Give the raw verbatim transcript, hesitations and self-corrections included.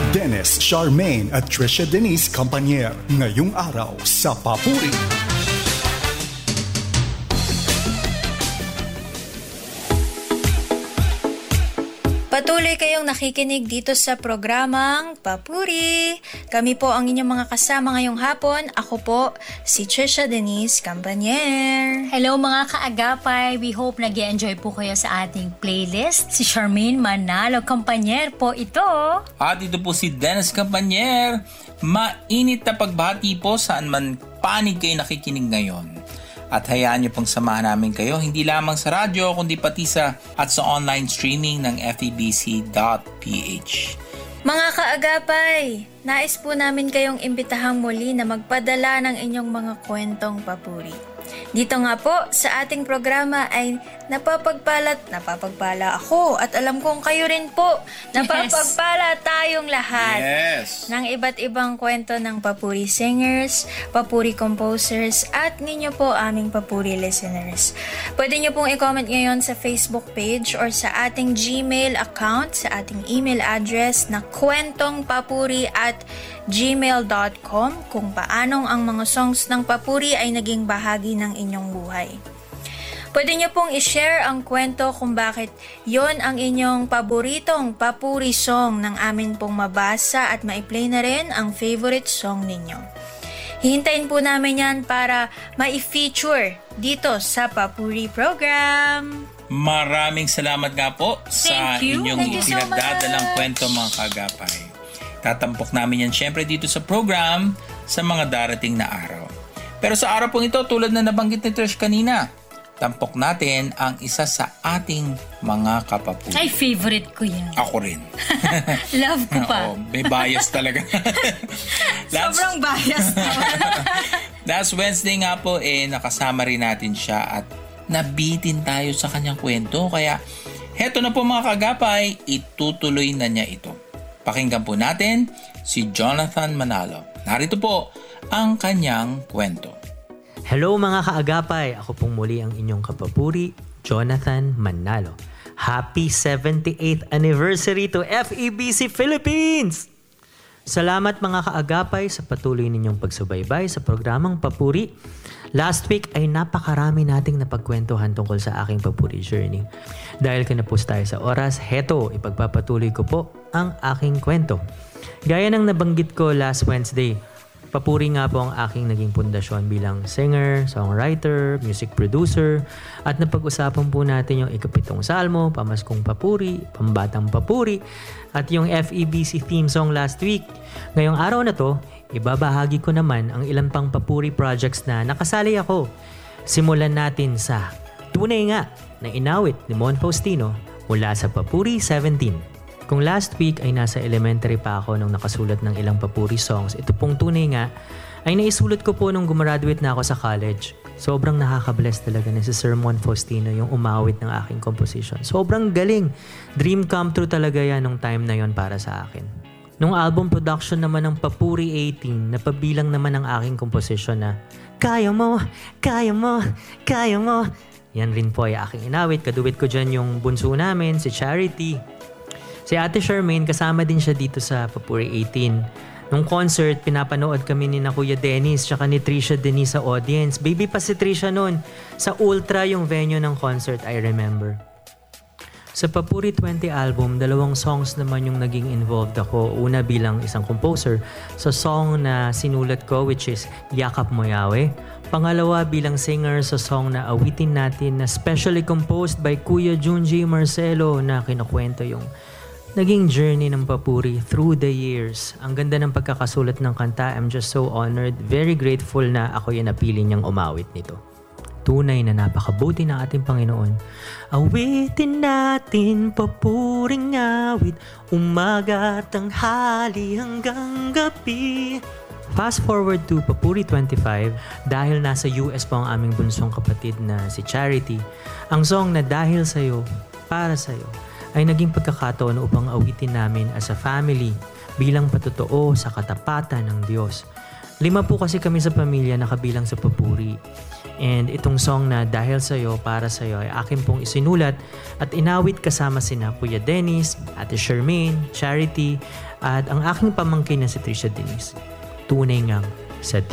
Dennis Charmaine at Trisha Denise Campanier ngayong araw sa Papuri. Patuloy kayong nakikinig dito sa programang Papuri. Kami po ang inyong mga kasama ngayong hapon. Ako po, si Trisha Denise Campanier. Hello mga kaagapay. We hope nag-enjoy po kayo sa ating playlist. Si Charmaine Manalo Campanier po ito. At ito po si Dennis Campanier. Mainit na pagbati po saan man panig kayo nakikinig ngayon. At hayaan niyo pong samahan namin kayo hindi lamang sa radyo kundi pati sa at sa online streaming ng f e b c dot p h. Mga kaagapay, nais po namin kayong imbitahang muli na magpadala ng inyong mga kwentong papuri. Dito nga po sa ating programa ay napapagpalat, napapagpala ako at alam kong kayo rin po, napapagpala tayong lahat Yes. ng iba't ibang kwento ng papuri singers, papuri composers at ninyo po aming papuri listeners. Pwede nyo pong i-comment ngayon sa Facebook page or sa ating Gmail account, sa ating email address na kwentongpapuri at gmail dot com kung paanong ang mga songs ng papuri ay naging bahagi ng inyong buhay. Pwede nyo pong i-share ang kwento kung bakit yon ang inyong paboritong papuri song ng amin pong mabasa at ma-play na rin ang favorite song ninyo. Hihintayin po namin yan para ma-feature dito sa Papuri program. Maraming salamat nga po sa Thank you. inyong Thank you so pinagdadalang much. kwento mga kagapay. Tatampok namin yan syempre dito sa program sa mga darating na araw. Pero sa araw pong ito, tulad na nabanggit ni Trish kanina, tampok natin ang isa sa ating mga kapapuri. Ay, favorite ko yan. Ako rin. Love ko pa. Oo, may bias talaga. last, Sobrang biased naman. last Wednesday nga po, eh, nakasama rin natin siya at nabitin tayo sa kanyang kwento. Kaya, heto na po mga kagapay, itutuloy na niya ito. Pakinggan po natin si Jonathan Manalo. Narito po ang kanyang kwento. Hello mga kaagapay! Ako pong muli ang inyong kapapuri, Jonathan Manalo. Happy seventy-eighth anniversary to F E B C Philippines! Salamat mga kaagapay sa patuloy ninyong pagsubaybay sa programang Papuri. Last week ay napakarami nating napagkwentuhan tungkol sa aking Papuri journey. Dahil kinapos tayo sa oras, heto, ipagpapatuloy ko po ang aking kwento. Gaya ng nabanggit ko last Wednesday, papuri nga po ang aking naging pundasyon bilang singer, songwriter, music producer, at napag-usapan po natin yung ikapitong salmo, pamaskong papuri, pambatang papuri, at yung F E B C theme song last week. Ngayong araw na to, ibabahagi ko naman ang ilan pang papuri projects na nakasali ako. Simulan natin sa Tunay Nga na inawit ni Mon Faustino mula sa Papuri seventeen. Kung last week ay nasa elementary pa ako nung nakasulat ng ilang papuri songs, ito pong Tunay Nga ay naisulat ko po nung gumraduate na ako sa college. Sobrang nakaka-bless talaga ni si Sir Mon Faustino yung umawit ng aking composition. Sobrang galing. Dream come true talaga yan nung time na yon para sa akin. Nung album production naman ng Papuri eighteen, napabilang naman ang aking composition na Kaya mo, kaya mo, kaya mo. Yan rin po ay aking inawit. Kaduwit ko dyan yung bunso namin, si Charity. Si Ate Charmaine, kasama din siya dito sa Papuri eighteen. Nung concert, pinapanood kami ni na Kuya Dennis tsaka ni Trisha Denise sa audience. Baby pa si Trisha nun. Sa Ultra yung venue ng concert, I remember. Sa Papuri twenty album, dalawang songs naman yung naging involved ako. Una bilang isang composer sa song na sinulat ko, which is Yakap Mo Yahweh. Pangalawa bilang singer sa song na awitin natin na specially composed by Kuya Junji Marcelo na kinukwento yung naging journey ng Papuri through the years. Ang ganda ng pagkakasulat ng kanta. I'm just so honored, very grateful na ako yung napili niyang umawit nito. Tunay na napakabuti ng ating Panginoon. Awitin natin papuring awit, umaga, tanghali hanggang gabi. Fast forward to Papuri twenty-five, dahil nasa U S po ang aming bunsong kapatid na si Charity, ang song na Dahil Sa'yo, Para Sa'yo, ay naging pagkakataon upang awitin namin as a family bilang patotoo sa katapatan ng Diyos. Lima po kasi kami sa pamilya na kabilang sa Papuri. And itong song na Dahil Sa'yo, Para Sa'yo ay akin pong isinulat at inawit kasama sina Kuya Dennis, Ate Charmaine, Charity, At ang aking pamangkin na si Trisha Denise, tunay ngang sa